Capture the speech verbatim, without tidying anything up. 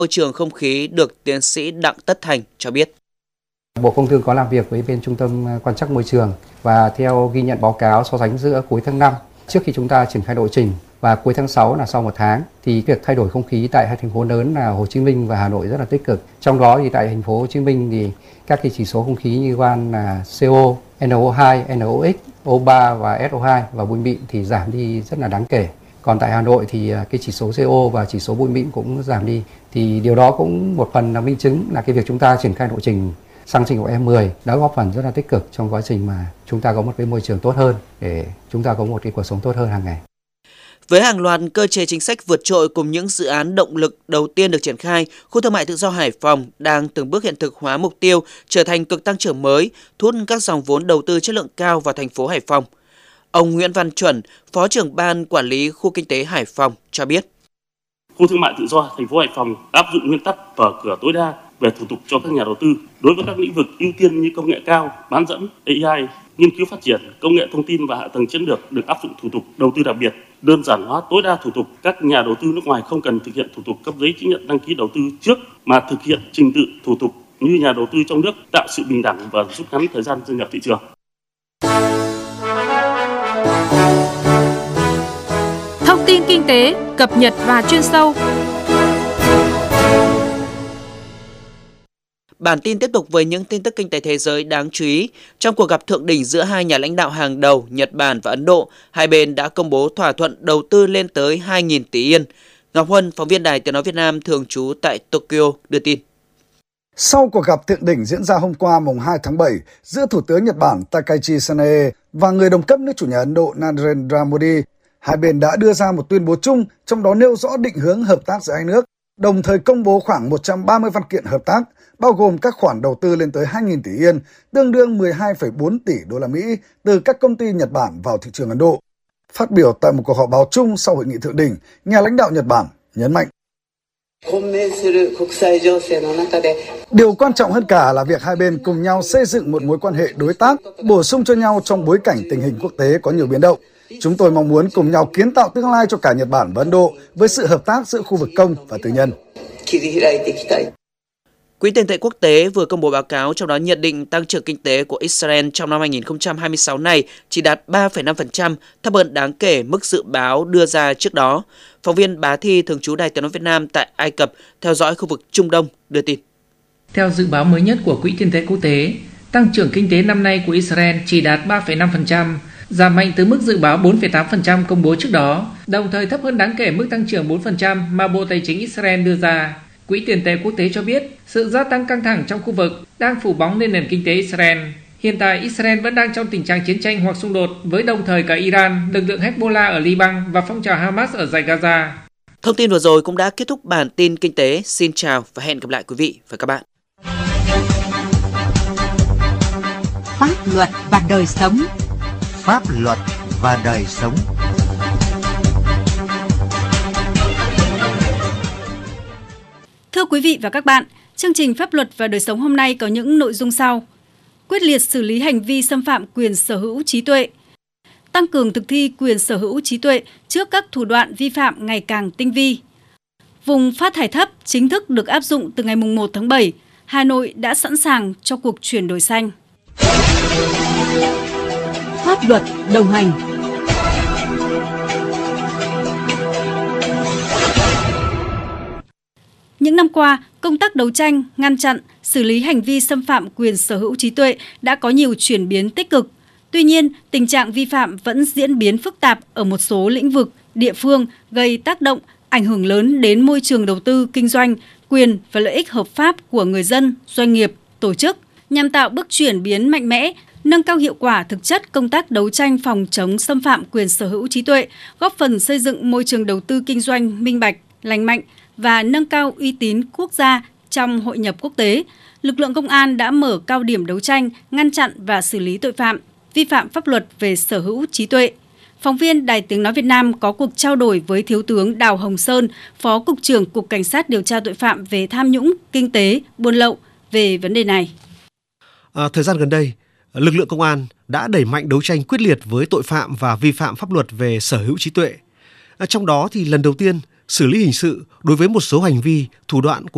môi trường không khí được tiến sĩ Đặng Tất Thành cho biết. Bộ Công Thương có làm việc với bên Trung tâm Quan trắc Môi trường và theo ghi nhận báo cáo so sánh giữa cuối tháng năm trước khi chúng ta triển khai lộ trình và cuối tháng sáu là sau một tháng thì việc thay đổi không khí tại hai thành phố lớn là Hồ Chí Minh và Hà Nội rất là tích cực. Trong đó thì tại thành phố Hồ Chí Minh thì các cái chỉ số không khí như van là xê o, en o hai, en o ích, o ba và ét o hai và bụi mịn thì giảm đi rất là đáng kể. Còn tại Hà Nội thì cái chỉ số xê o và chỉ số bụi mịn cũng giảm đi. Thì điều đó cũng một phần là minh chứng là cái việc chúng ta triển khai lộ trình xăng sinh học E mười đã góp phần rất là tích cực trong quá trình mà chúng ta có một cái môi trường tốt hơn để chúng ta có một cái cuộc sống tốt hơn hàng ngày. Với hàng loạt cơ chế chính sách vượt trội cùng những dự án động lực đầu tiên được triển khai, khu thương mại tự do Hải Phòng đang từng bước hiện thực hóa mục tiêu trở thành cực tăng trưởng mới, thu hút các dòng vốn đầu tư chất lượng cao vào thành phố Hải Phòng. Ông Nguyễn Văn Chuẩn, Phó trưởng Ban Quản lý Khu Kinh tế Hải Phòng cho biết. Khu thương mại tự do thành phố Hải Phòng áp dụng nguyên tắc mở cửa tối đa về thủ tục cho các nhà đầu tư đối với các lĩnh vực ưu tiên như công nghệ cao, bán dẫn, a i, nghiên cứu phát triển, công nghệ thông tin và hạ tầng chiến lược được áp dụng thủ tục đầu tư đặc biệt, đơn giản hóa tối đa thủ tục. Các nhà đầu tư nước ngoài không cần thực hiện thủ tục cấp giấy chứng nhận đăng ký đầu tư trước mà thực hiện trình tự thủ tục như nhà đầu tư trong nước, tạo sự bình đẳng và rút ngắn thời gian gia nhập thị trường. Thông tin kinh tế, cập nhật và chuyên sâu. Bản tin tiếp tục với những tin tức kinh tế thế giới đáng chú ý. Trong cuộc gặp thượng đỉnh giữa hai nhà lãnh đạo hàng đầu Nhật Bản và Ấn Độ, hai bên đã công bố thỏa thuận đầu tư lên tới hai nghìn tỷ yên. Ngọc Huân, phóng viên Đài Tiếng nói Việt Nam thường trú tại Tokyo đưa tin. Sau cuộc gặp thượng đỉnh diễn ra hôm qua mùng hai tháng bảy giữa Thủ tướng Nhật Bản Takaichi Sanae và người đồng cấp nước chủ nhà Ấn Độ Narendra Modi, hai bên đã đưa ra một tuyên bố chung, trong đó nêu rõ định hướng hợp tác giữa hai nước, đồng thời công bố khoảng một trăm ba mươi văn kiện hợp tác, bao gồm các khoản đầu tư lên tới hai nghìn tỷ yên, tương đương mười hai phẩy bốn tỷ đô la Mỹ từ các công ty Nhật Bản vào thị trường Ấn Độ. Phát biểu tại một cuộc họp báo chung sau hội nghị thượng đỉnh, nhà lãnh đạo Nhật Bản nhấn mạnh điều quan trọng hơn cả là việc hai bên cùng nhau xây dựng một mối quan hệ đối tác, bổ sung cho nhau trong bối cảnh tình hình quốc tế có nhiều biến động. Chúng tôi mong muốn cùng nhau kiến tạo tương lai cho cả Nhật Bản và Ấn Độ với sự hợp tác giữa khu vực công và tư nhân. Quỹ tiền tệ quốc tế vừa công bố báo cáo, trong đó nhận định tăng trưởng kinh tế của Israel trong năm hai nghìn không trăm hai mươi sáu này chỉ đạt ba phẩy năm phần trăm, thấp hơn đáng kể mức dự báo đưa ra trước đó. Phóng viên Bá Thi thường trú Đài Tiếng nói Việt Nam tại Ai Cập theo dõi khu vực Trung Đông đưa tin. Theo dự báo mới nhất của Quỹ tiền tệ quốc tế, tăng trưởng kinh tế năm nay của Israel chỉ đạt ba phẩy năm phần trăm, giảm mạnh từ mức dự báo bốn phẩy tám phần trăm công bố trước đó, đồng thời thấp hơn đáng kể mức tăng trưởng bốn phần trăm mà Bộ Tài chính Israel đưa ra. Quỹ tiền tệ quốc tế cho biết sự gia tăng căng thẳng trong khu vực đang phủ bóng lên nền kinh tế Israel. Hiện tại, Israel vẫn đang trong tình trạng chiến tranh hoặc xung đột với đồng thời cả Iran, lực lượng Hezbollah ở Liban và phong trào Hamas ở dải Gaza. Thông tin vừa rồi cũng đã kết thúc bản tin kinh tế. Xin chào và hẹn gặp lại quý vị và các bạn. Pháp luật và đời sống. Pháp luật và đời sống. Thưa quý vị và các bạn, chương trình Pháp luật và đời sống hôm nay có những nội dung sau. Quyết liệt xử lý hành vi xâm phạm quyền sở hữu trí tuệ. Tăng cường thực thi quyền sở hữu trí tuệ trước các thủ đoạn vi phạm ngày càng tinh vi. Vùng phát thải thấp chính thức được áp dụng từ ngày mùng một tháng bảy. Hà Nội đã sẵn sàng cho cuộc chuyển đổi xanh. Pháp luật đồng hành. Những năm qua, công tác đấu tranh, ngăn chặn, xử lý hành vi xâm phạm quyền sở hữu trí tuệ đã có nhiều chuyển biến tích cực. Tuy nhiên, tình trạng vi phạm vẫn diễn biến phức tạp ở một số lĩnh vực, địa phương, gây tác động, ảnh hưởng lớn đến môi trường đầu tư, kinh doanh, quyền và lợi ích hợp pháp của người dân, doanh nghiệp, tổ chức. Nhằm tạo bước chuyển biến mạnh mẽ, nâng cao hiệu quả thực chất công tác đấu tranh phòng chống xâm phạm quyền sở hữu trí tuệ, góp phần xây dựng môi trường đầu tư kinh doanh minh bạch, lành mạnh và nâng cao uy tín quốc gia trong hội nhập quốc tế, lực lượng công an đã mở cao điểm đấu tranh, ngăn chặn và xử lý tội phạm, vi phạm pháp luật về sở hữu trí tuệ. Phóng viên Đài Tiếng nói Việt Nam có cuộc trao đổi với Thiếu tướng Đào Hồng Sơn, Phó Cục trưởng Cục Cảnh sát điều tra tội phạm về tham nhũng, kinh tế, buôn lậu về vấn đề này. À, thời gian gần đây, lực lượng công an đã đẩy mạnh đấu tranh quyết liệt với tội phạm và vi phạm pháp luật về sở hữu trí tuệ. À, trong đó thì lần đầu tiên xử lý hình sự đối với một số hành vi, thủ đoạn của